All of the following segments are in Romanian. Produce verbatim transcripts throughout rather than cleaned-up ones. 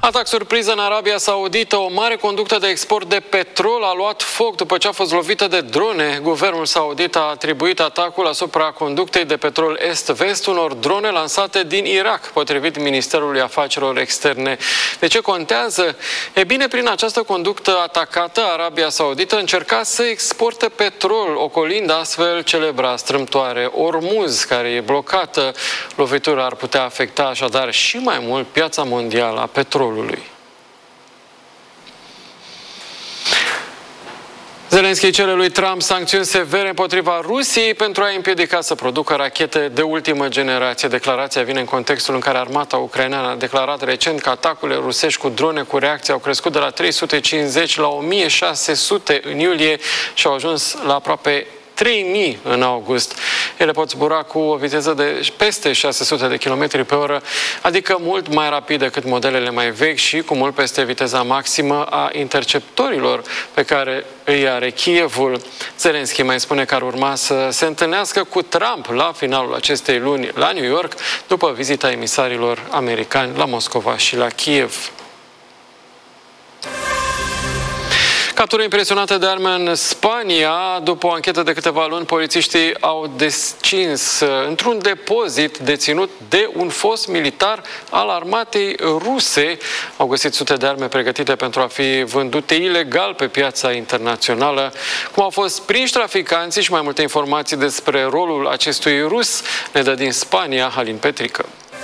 Atac surpriză în Arabia Saudită. O mare conductă de export de petrol a luat foc după ce a fost lovită de drone. Guvernul saudit a atribuit atacul asupra conductei de petrol est-vest unor drone lansate din Irak, potrivit Ministerului Afacerilor Externe. De ce contează? E bine, prin această conductă atacată, Arabia Saudită încerca să exporte petrol, ocolind astfel celebra strâmtoare Ormuz, care e blocată. Lovitura ar putea afecta așadar și mai mult piața mondială a petrolului. Zelenski cere lui Trump sancțiuni severe împotriva Rusiei pentru a împiedica să producă rachete de ultimă generație. Declarația vine în contextul în care armata ucraineană a declarat recent că atacurile rusești cu drone cu reacție au crescut de la trei sute cincizeci la o mie șase sute în iulie și au ajuns la aproape trei mii în august. Ele pot zbura cu o viteză de peste șase sute de kilometri pe oră, adică mult mai rapid decât modelele mai vechi și cu mult peste viteza maximă a interceptorilor pe care îi are Kievul. Zelenski mai spune că ar urma să se întâlnească cu Trump la finalul acestei luni la New York, după vizita emisarilor americani la Moscova și la Kiev. Captură impresionată de arme în Spania. După o anchetă de câteva luni, polițiștii au descins într-un depozit deținut de un fost militar al armatei ruse. Au găsit sute de arme pregătite pentru a fi vândute ilegal pe piața internațională. Cum au fost prinși traficanții și mai multe informații despre rolul acestui rus ne dă din Spania Halin Petrică.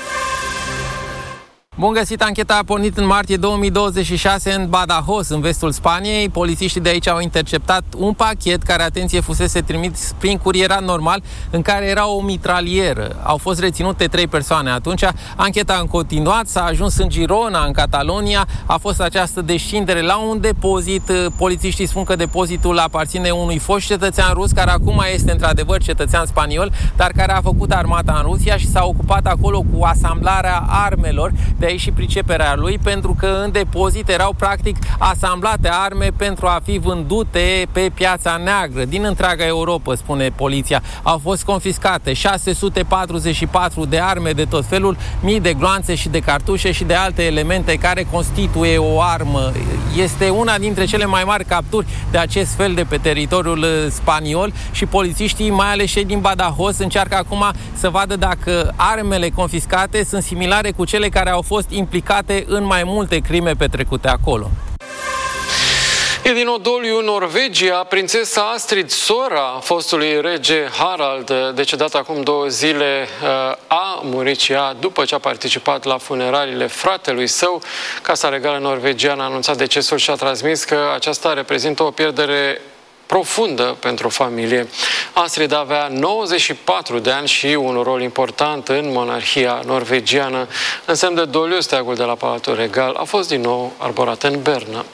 Bun găsit, ancheta a pornit în martie două mii douăzeci și șase în Badajoz, în vestul Spaniei. Polițiștii de aici au interceptat un pachet care, atenție, fusese trimis prin curierat normal, în care era o mitralieră. Au fost reținute trei persoane atunci. Ancheta a continuat, s-a ajuns în Girona, în Catalonia. A fost această descindere la un depozit. Polițiștii spun că depozitul aparține unui fost cetățean rus, care acum este într-adevăr cetățean spaniol, dar care a făcut armata în Rusia și s-a ocupat acolo cu asamblarea armelor. De aici și priceperea lui, pentru că în depozit erau practic asamblate arme pentru a fi vândute pe piața neagră din întreaga Europa, spune poliția. Au fost confiscate șase sute patruzeci și patru de arme de tot felul, mii de gloanțe și de cartușe și de alte elemente care constituie o armă. Este una dintre cele mai mari capturi de acest fel de pe teritoriul spaniol și polițiștii, mai ales cei din Badajoz, încearcă acum să vadă dacă armele confiscate sunt similare cu cele care au fost implicate în mai multe crime petrecute acolo. E din Odoliu, Norvegia. Prințesa Astrid, sora fostului rege Harald, decedat acum două zile, a murit și ea după ce a participat la funeraliile fratelui său. Casa Regală Norvegiană a anunțat decesul și a transmis că aceasta reprezintă o pierdere profundă pentru familie. Astrid avea nouăzeci și patru de ani și un rol important în monarhia norvegiană. În semn de doliu, steagul de la Palatul Regal a fost din nou arborat în Berna.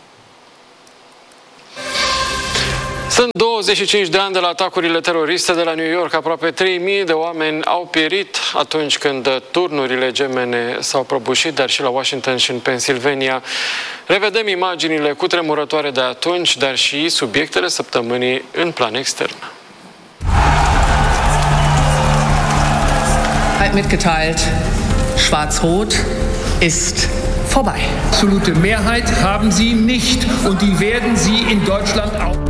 Sunt douăzeci și cinci de ani de la atacurile teroriste de la New York. Aproape trei mii de oameni au pierit atunci când turnurile gemene s-au prăbușit, dar și la Washington și în Pennsylvania. Revedem imaginile cutremurătoare de atunci, dar și subiectele săptămânii în plan extern. Halt mitgeteilt, Schwarz-Rot ist vorbei. Absolute Mehrheit haben sie nicht und die werden sie in Deutschland auch.